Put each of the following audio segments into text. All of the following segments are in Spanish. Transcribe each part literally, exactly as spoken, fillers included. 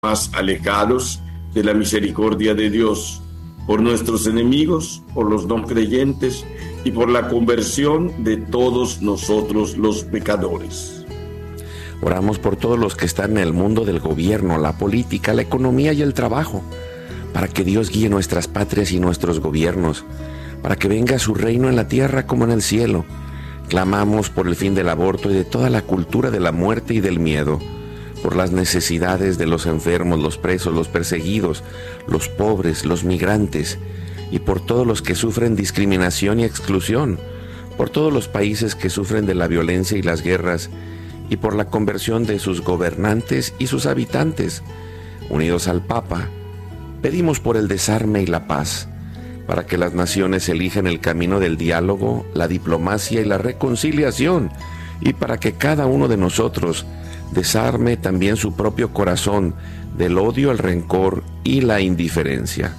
más alejados de la misericordia de Dios, por nuestros enemigos, por los no creyentes y por la conversión de todos nosotros los pecadores. Oramos por todos los que están en el mundo del gobierno, la política, la economía y el trabajo, para que Dios guíe nuestras patrias y nuestros gobiernos, para que venga su reino en la tierra como en el cielo. Clamamos por el fin del aborto y de toda la cultura de la muerte y del miedo, por las necesidades de los enfermos, los presos, los perseguidos, los pobres, los migrantes, y por todos los que sufren discriminación y exclusión, por todos los países que sufren de la violencia y las guerras, y por la conversión de sus gobernantes y sus habitantes. Unidos al Papa, pedimos por el desarme y la paz, para que las naciones elijan el camino del diálogo, la diplomacia y la reconciliación, y para que cada uno de nosotros desarme también su propio corazón del odio, el rencor y la indiferencia.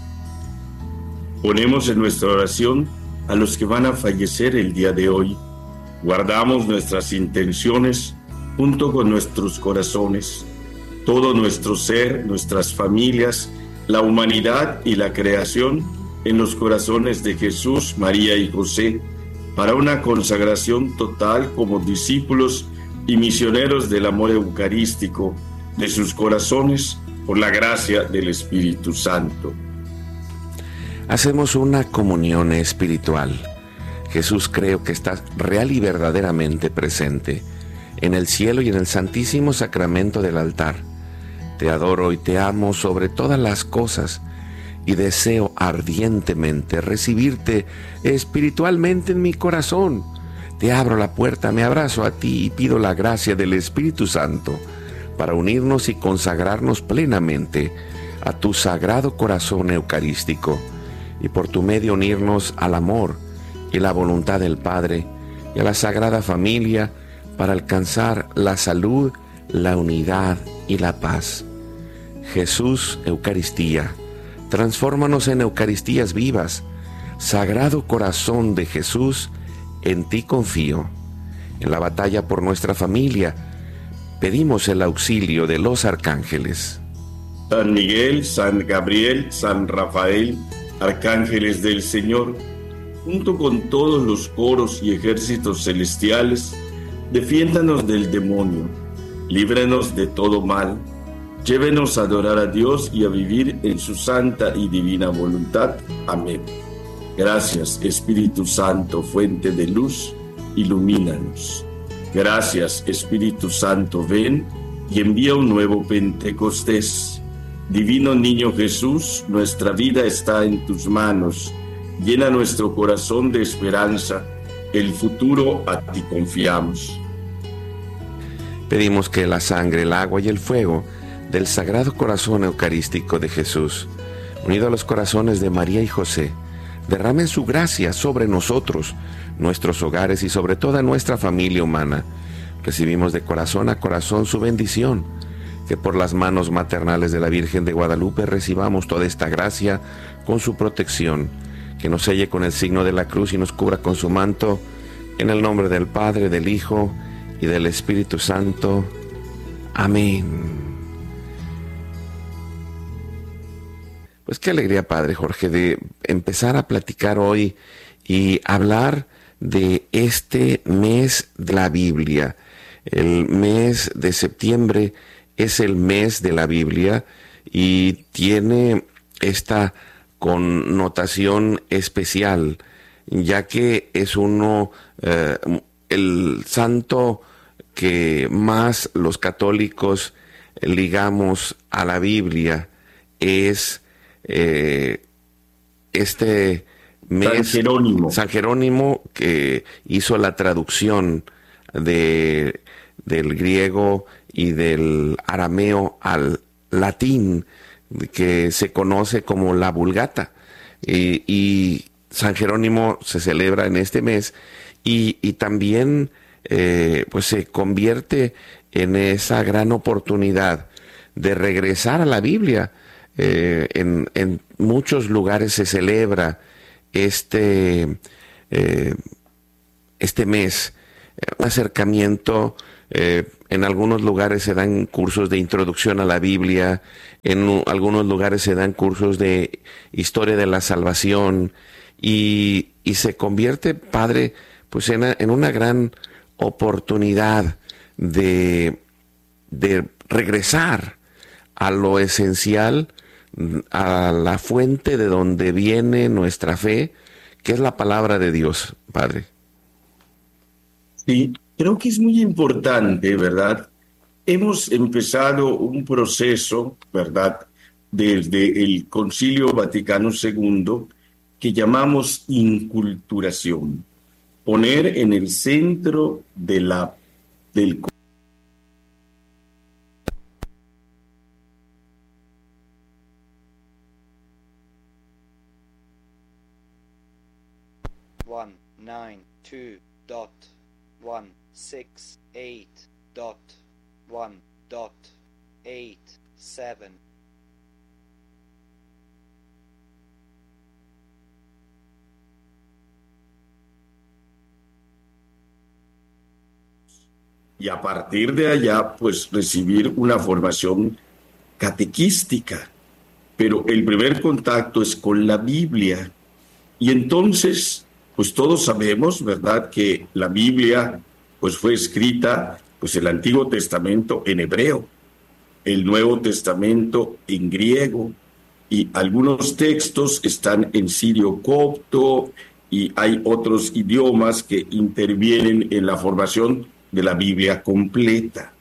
Ponemos en nuestra oración a los que van a fallecer el día de hoy. Guardamos nuestras intenciones junto con nuestros corazones, todo nuestro ser, nuestras familias, la humanidad y la creación en los corazones de Jesús, María y José, para una consagración total como discípulos y misioneros del amor eucarístico de sus corazones por la gracia del Espíritu Santo. Hacemos una comunión espiritual. Jesús, creo que estás real y verdaderamente presente en el cielo y en el santísimo sacramento del altar. Te adoro y te amo sobre todas las cosas y deseo ardientemente recibirte espiritualmente en mi corazón. Te abro la puerta, me abrazo a ti y pido la gracia del Espíritu Santo para unirnos y consagrarnos plenamente a tu sagrado corazón eucarístico y por tu medio unirnos al amor y la voluntad del Padre y a la Sagrada Familia para alcanzar la salud, la unidad y la paz. Jesús, Eucaristía, transfórmanos en Eucaristías vivas. Sagrado Corazón de Jesús, en ti confío. En la batalla por nuestra familia, pedimos el auxilio de los arcángeles. San Miguel, San Gabriel, San Rafael, arcángeles del Señor, junto con todos los coros y ejércitos celestiales, defiéndanos del demonio, líbranos de todo mal, llévenos a adorar a Dios y a vivir en su santa y divina voluntad. Amén. Gracias, Espíritu Santo, fuente de luz, ilumínanos. Gracias, Espíritu Santo, ven y envía un nuevo Pentecostés. Divino Niño Jesús, nuestra vida está en tus manos. Llena nuestro corazón de esperanza. El futuro a ti confiamos. Pedimos que la sangre, el agua y el fuego del Sagrado Corazón Eucarístico de Jesús, unido a los corazones de María y José, derramen su gracia sobre nosotros, nuestros hogares y sobre toda nuestra familia humana. Recibimos de corazón a corazón su bendición. Que por las manos maternales de la Virgen de Guadalupe recibamos toda esta gracia con su protección. Que nos selle con el signo de la cruz y nos cubra con su manto. En el nombre del Padre, del Hijo y del Espíritu Santo. Amén. Pues qué alegría, Padre Jorge, de empezar a platicar hoy y hablar de este mes de la Biblia. El mes de septiembre es el mes de la Biblia y tiene esta connotación especial, ya que es uno, eh, el santo que más los católicos ligamos a la Biblia es Eh, este mes, San Jerónimo. San Jerónimo, que hizo la traducción de, del griego y del arameo al latín, que se conoce como la Vulgata, y, y San Jerónimo se celebra en este mes y, y también eh, pues se convierte en esa gran oportunidad de regresar a la Biblia. Eh, en, en muchos lugares se celebra este, eh, este mes un acercamiento. Eh, en algunos lugares se dan cursos de introducción a la Biblia, en uh, algunos lugares se dan cursos de historia de la salvación, y, y se convierte, Padre, pues en, en una gran oportunidad de, de regresar a lo esencial, a la fuente de donde viene nuestra fe, que es la palabra de Dios, Padre. Sí, creo que es muy importante, ¿verdad? Hemos empezado un proceso, ¿verdad?, desde el Concilio Vaticano segundo, que llamamos inculturación. Poner en el centro de la, del one nine two dot one six eight dot one dot eight seven. Y a partir de allá, pues recibir una formación catequística. Pero el primer contacto es con la Biblia. Y entonces, pues todos sabemos, ¿verdad?, que la Biblia pues fue escrita, pues el Antiguo Testamento en hebreo, el Nuevo Testamento en griego, y algunos textos están en sirio copto, y hay otros idiomas que intervienen en la formación de la Biblia completa.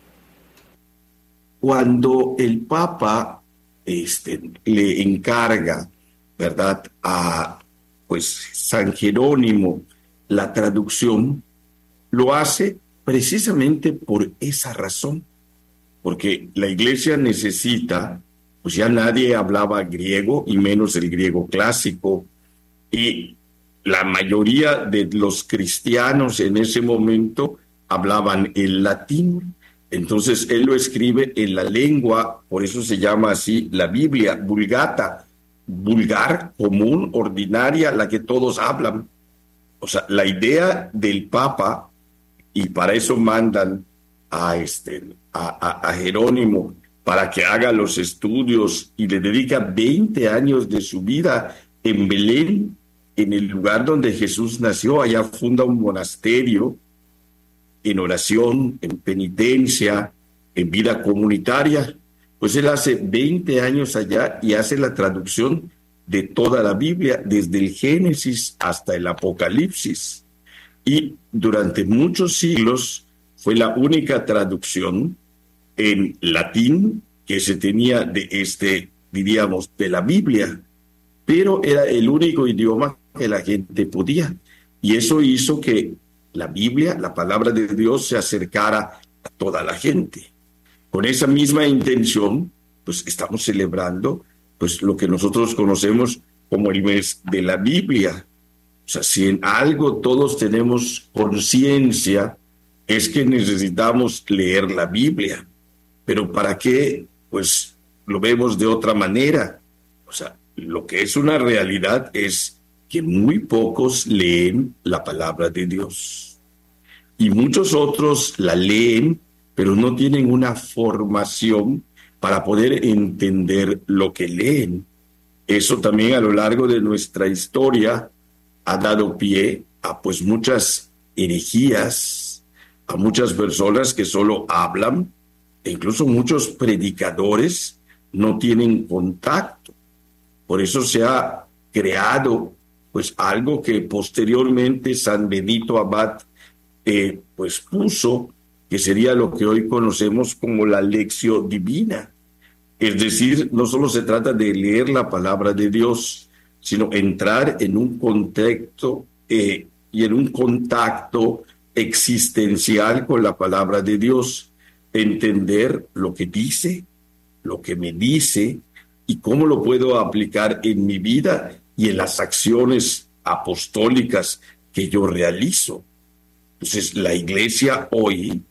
Cuando el Papa este, le encarga, ¿verdad?, a pues San Jerónimo la traducción, lo hace precisamente por esa razón, porque la Iglesia necesita, pues ya nadie hablaba griego y menos el griego clásico, y la mayoría de los cristianos en ese momento hablaban el latín. Entonces él lo escribe en la lengua, por eso se llama así la Biblia, vulgata, vulgar, común, ordinaria, la que todos hablan. O sea, la idea del Papa, y para eso mandan a, este, a, a, a Jerónimo para que haga los estudios, y le dedica veinte años de su vida en Belén, en el lugar donde Jesús nació. Allá funda un monasterio, en oración, en penitencia, en vida comunitaria. Pues él hace veinte años allá y hace la traducción de toda la Biblia, desde el Génesis hasta el Apocalipsis. Y durante muchos siglos fue la única traducción en latín que se tenía de este, diríamos, de la Biblia. Pero era el único idioma que la gente podía. Y eso hizo que la Biblia, la palabra de Dios, se acercara a toda la gente. Con esa misma intención, pues estamos celebrando pues lo que nosotros conocemos como el mes de la Biblia. O sea, si en algo todos tenemos conciencia, es que necesitamos leer la Biblia. Pero ¿para qué? Pues lo vemos de otra manera. O sea, lo que es una realidad es que muy pocos leen la palabra de Dios. Y muchos otros la leen, pero no tienen una formación para poder entender lo que leen. Eso también a lo largo de nuestra historia ha dado pie a pues muchas herejías, a muchas personas que solo hablan, e incluso muchos predicadores no tienen contacto. Por eso se ha creado pues algo que posteriormente San Benito Abad eh, pues puso, que sería lo que hoy conocemos como la lección divina. Es decir, no solo se trata de leer la palabra de Dios, sino entrar en un contexto eh, y en un contacto existencial con la palabra de Dios, entender lo que dice, lo que me dice y cómo lo puedo aplicar en mi vida y en las acciones apostólicas que yo realizo. Entonces, la Iglesia hoy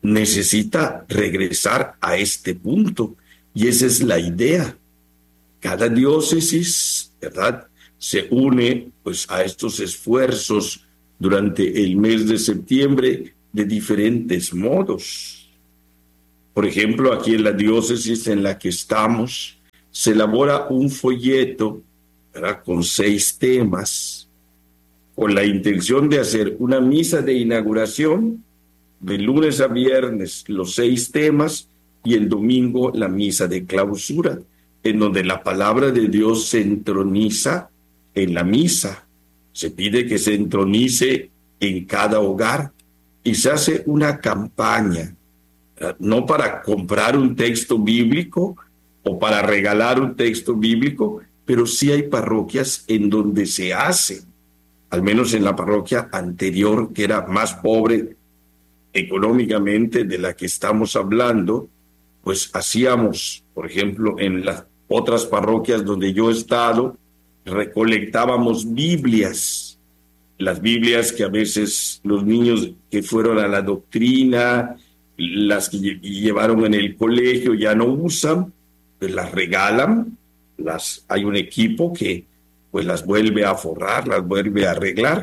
necesita regresar a este punto, y esa es la idea. Cada diócesis, ¿verdad?, se une pues a estos esfuerzos durante el mes de septiembre de diferentes modos. Por ejemplo, aquí en la diócesis en la que estamos, se elabora un folleto, ¿verdad?, con seis temas, con la intención de hacer una misa de inauguración de lunes a viernes, los seis temas, y el domingo la misa de clausura, en donde la palabra de Dios se entroniza en la misa. Se pide que se entronice en cada hogar y se hace una campaña, no para comprar un texto bíblico o para regalar un texto bíblico, pero sí hay parroquias en donde se hace, al menos en la parroquia anterior, que era más pobre económicamente de la que estamos hablando, pues hacíamos, por ejemplo, en las otras parroquias donde yo he estado, recolectábamos Biblias, las Biblias que a veces los niños que fueron a la doctrina, las que llevaron en el colegio ya no usan, pues las regalan, las, hay un equipo que pues las vuelve a forrar, las vuelve a arreglar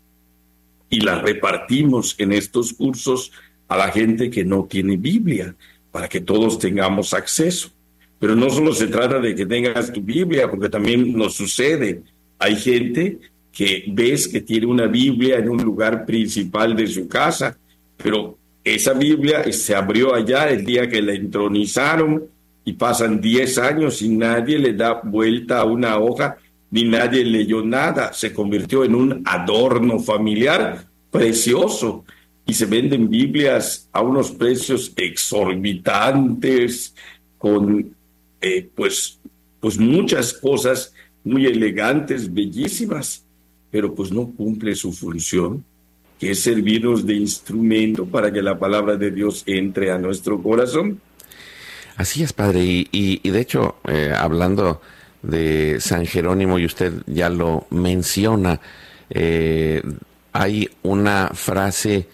y las repartimos en estos cursos a la gente que no tiene Biblia, para que todos tengamos acceso. Pero no solo se trata de que tengas tu Biblia, porque también nos sucede. Hay gente que ves que tiene una Biblia en un lugar principal de su casa, pero esa Biblia se abrió allá el día que la entronizaron y pasan diez años y nadie le da vuelta a una hoja, ni nadie leyó nada. Se convirtió en un adorno familiar precioso. Y se venden Biblias a unos precios exorbitantes, con eh, pues, pues muchas cosas muy elegantes, bellísimas, pero pues no cumple su función, que es servirnos de instrumento para que la palabra de Dios entre a nuestro corazón. Así es, padre, y, y, y de hecho, eh, hablando de San Jerónimo, y usted ya lo menciona, eh, hay una frase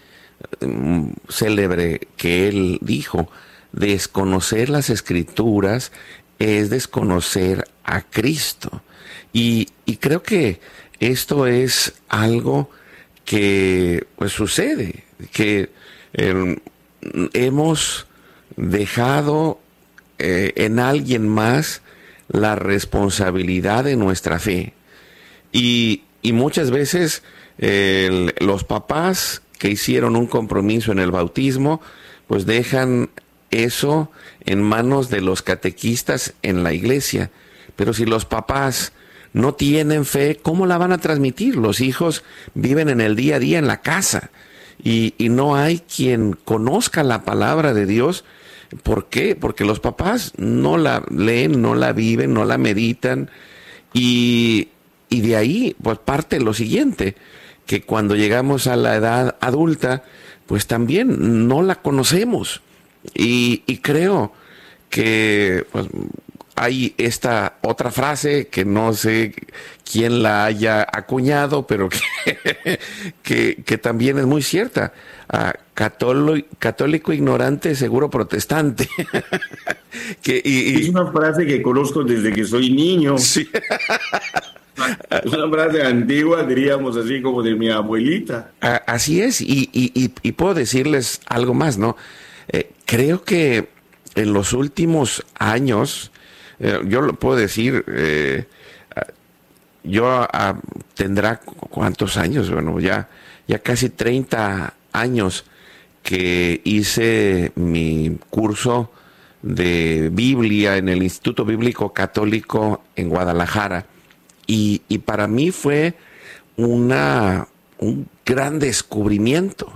célebre que él dijo: desconocer las Escrituras es desconocer a Cristo. Y, y creo que esto es algo que pues sucede, que eh, hemos dejado eh, en alguien más la responsabilidad de nuestra fe. Y, y muchas veces eh, los papás que hicieron un compromiso en el bautismo, pues dejan eso en manos de los catequistas en la iglesia. Pero si los papás no tienen fe, ¿cómo la van a transmitir? Los hijos viven en el día a día en la casa y, y no hay quien conozca la palabra de Dios. ¿Por qué? Porque los papás no la leen, no la viven, no la meditan, y, y de ahí pues parte lo siguiente, que cuando llegamos a la edad adulta, pues también no la conocemos. Y, y creo que pues, hay esta otra frase que no sé quién la haya acuñado, pero que, que, que también es muy cierta. Uh, católico, católico ignorante, seguro protestante. que, y, y... Es una frase que conozco desde que soy niño. Sí. Es una frase antigua, diríamos así, como de mi abuelita. Así es, y, y, y, y puedo decirles algo más, ¿no? Eh, creo que en los últimos años, eh, yo lo puedo decir, eh, yo ah, tendrá cuántos años, bueno, ya, ya casi treinta años que hice mi curso de Biblia en el Instituto Bíblico Católico en Guadalajara. Y, y para mí fue una, un gran descubrimiento,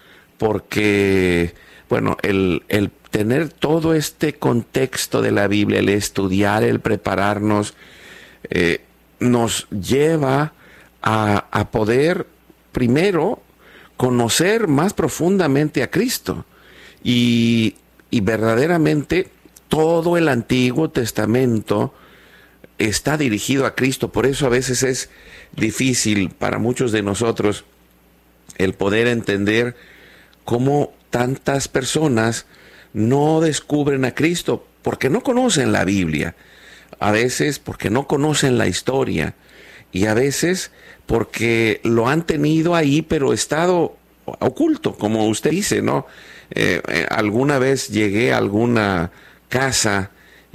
porque, bueno, el, el tener todo este contexto de la Biblia, el estudiar, el prepararnos, eh, nos lleva a, a poder, primero, conocer más profundamente a Cristo. Y, y verdaderamente todo el Antiguo Testamento está dirigido a Cristo. Por eso a veces es difícil para muchos de nosotros el poder entender cómo tantas personas no descubren a Cristo, porque no conocen la Biblia, a veces porque no conocen la historia, y a veces porque lo han tenido ahí, pero estado oculto, como usted dice, ¿no? Eh, eh, alguna vez llegué a alguna casa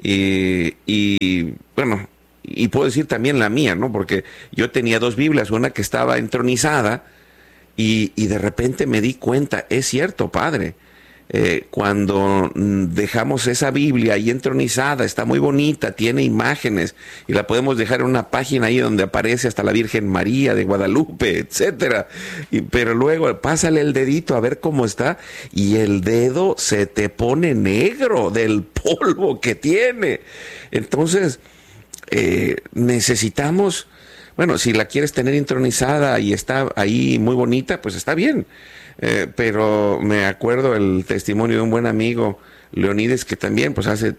y, y, bueno, y puedo decir también la mía, ¿no? Porque yo tenía dos Biblias, una que estaba entronizada y, y de repente me di cuenta, es cierto, padre, eh, cuando dejamos esa Biblia ahí entronizada, está muy bonita, tiene imágenes y la podemos dejar en una página ahí donde aparece hasta la Virgen María de Guadalupe, etcétera. Y, pero luego pásale el dedito a ver cómo está y el dedo se te pone negro del polvo que tiene. Entonces, eh, necesitamos, bueno, si la quieres tener intronizada y está ahí muy bonita, pues está bien. Eh, pero me acuerdo el testimonio de un buen amigo, Leonides, que también, pues hace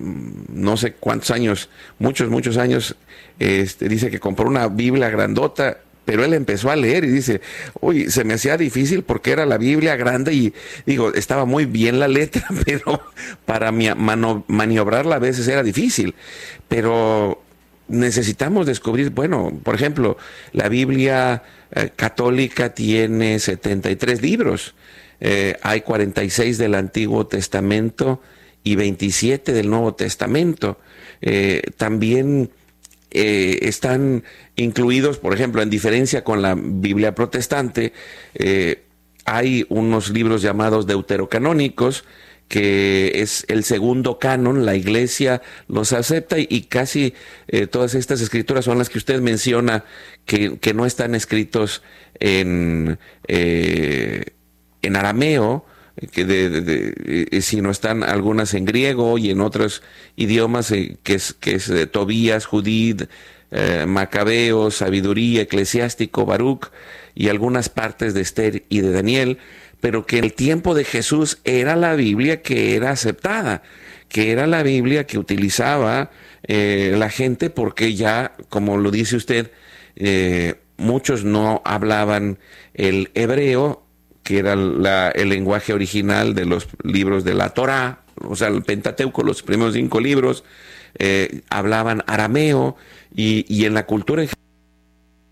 no sé cuántos años, muchos, muchos años, este, dice que compró una Biblia grandota, pero él empezó a leer y dice, uy, se me hacía difícil porque era la Biblia grande y, digo, estaba muy bien la letra, pero para mi, mano, maniobrarla a veces era difícil. Pero necesitamos descubrir, bueno, por ejemplo, la Biblia eh, católica tiene setenta y tres libros, eh, hay cuarenta y seis del Antiguo Testamento y veintisiete del Nuevo Testamento. Eh, también eh, están incluidos, por ejemplo, en diferencia con la Biblia protestante, eh, hay unos libros llamados deuterocanónicos, que es el segundo canon, la Iglesia los acepta y, y casi eh, todas estas escrituras son las que usted menciona que, que no están escritos en, eh, en arameo, que de, de, de, eh, sino están algunas en griego y en otros idiomas, eh, que es, que es eh, Tobías, Judith, eh, Macabeo, Sabiduría, Eclesiástico, Baruch y algunas partes de Esther y de Daniel, pero que en el tiempo de Jesús era la Biblia que era aceptada, que era la Biblia que utilizaba eh, la gente, porque ya, como lo dice usted, eh, muchos no hablaban el hebreo, que era la, el lenguaje original de los libros de la Torá, o sea, el Pentateuco, los primeros cinco libros, eh, hablaban arameo, y, y en la cultura en